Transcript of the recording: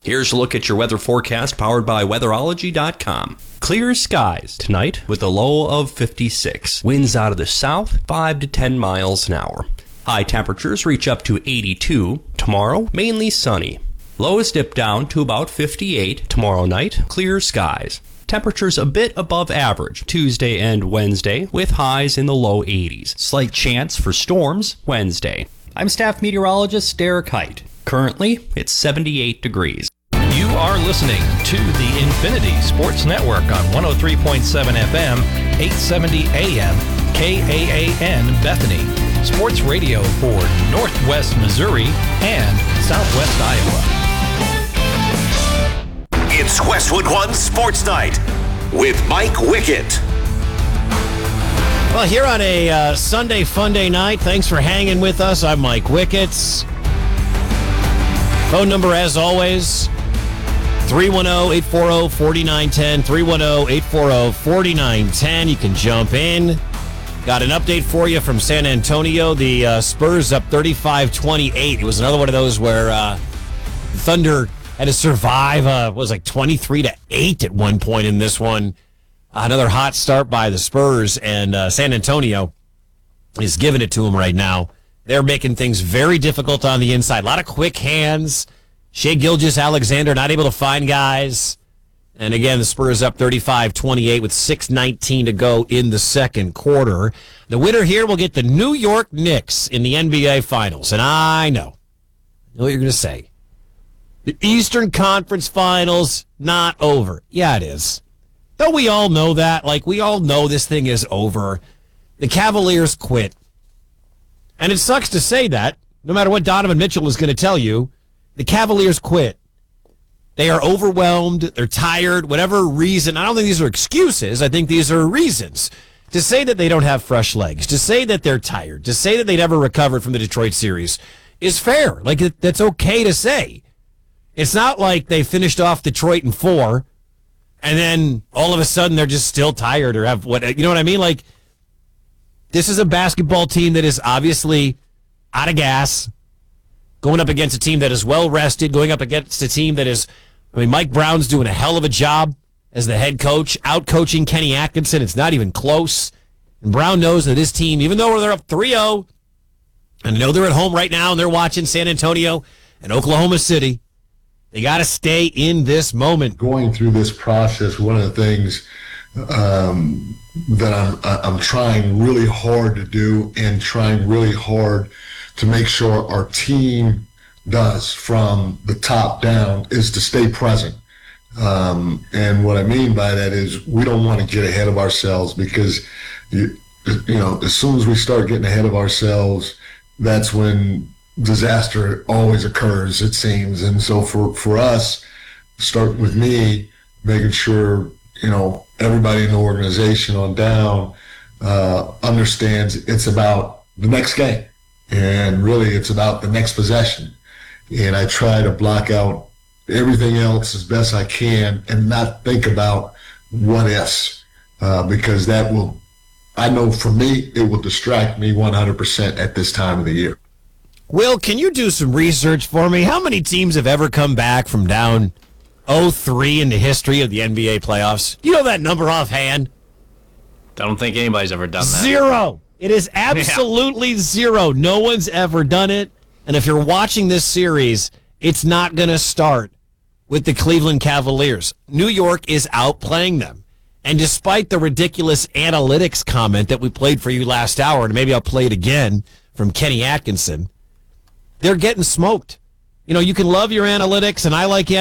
Here's a look at your weather forecast powered by weatherology.com. Clear skies tonight with a low of 56. Winds out of the south, 5 to 10 miles an hour. High temperatures reach up to 82. Tomorrow, mainly sunny. Lows dip down to about 58 tomorrow night. Clear skies. Temperatures a bit above average Tuesday and Wednesday with highs in the low 80s. Slight chance for storms Wednesday. I'm staff meteorologist Derek Height. Currently, it's 78 degrees. You are listening to the Infinity Sports Network on 103.7 FM, 870 AM, KAAN Bethany. Sports radio for Northwest Missouri and Southwest Iowa. It's Westwood One Sports Night with Mike Wickett. Well, here on a Sunday Fun Day night, thanks for hanging with us. I'm Mike Wickett. Phone number, as always, 310-840-4910, 310-840-4910. You can jump in. Got an update for you from San Antonio. The Spurs up 35-28. It was another one of those where Thunder had to survive. It was like 23-8 at one point in this one. Another hot start by the Spurs, and San Antonio is giving it to them right now. They're making things very difficult on the inside. A lot of quick hands. Shai Gilgeous-Alexander not able to find guys. And again, the Spurs up 35-28 with 6:19 to go in the second quarter. The winner here will get the New York Knicks in the NBA Finals. And I know what you're going to say. The Eastern Conference Finals, not over. Yeah, it is. Don't we all know that? Like, we all know this thing is over. The Cavaliers quit. And it sucks to say that, no matter what Donovan Mitchell is going to tell you, the Cavaliers quit. They are overwhelmed. They're tired. Whatever reason. I don't think these are excuses. I think these are reasons. To say that they don't have fresh legs, to say that they're tired, to say that they never recovered from the Detroit series is fair. Like, that's okay to say. It's not like they finished off Detroit in 4, and then all of a sudden they're just still tired or have what, you know what I mean? Like, this is a basketball team that is obviously out of gas, going up against a team that is well rested, going up against a team that is, Mike Brown's doing a hell of a job as the head coach, out-coaching Kenny Atkinson. It's not even close. And Brown knows that his team, even though they're up 3-0, and I know they're at home right now and they're watching San Antonio and Oklahoma City, they got to stay in this moment. Going through this process, one of the things that I'm trying really hard to do and trying really hard to make sure our team does from the top down is to stay present. And what I mean by that is we don't want to get ahead of ourselves because, you know, as soon as we start getting ahead of ourselves, that's when disaster always occurs, it seems. And so for us, start with me, making sure, you know, everybody in the organization on down understands it's about the next game. And really it's about the next possession. And I try to block out everything else as best I can and not think about what ifs, because that will, I know for me, it will distract me 100% at this time of the year. Will, can you do some research for me? How many teams have ever come back from down 0-3 in the history of the NBA playoffs? Do you know that number offhand? I don't think anybody's ever done that. 0. It is absolutely 0. No one's ever done it. And if you're watching this series, it's not going to start with the Cleveland Cavaliers. New York is outplaying them. And despite the ridiculous analytics comment that we played for you last hour, and maybe I'll play it again from Kenny Atkinson, they're getting smoked. You know, you can love your analytics, and I like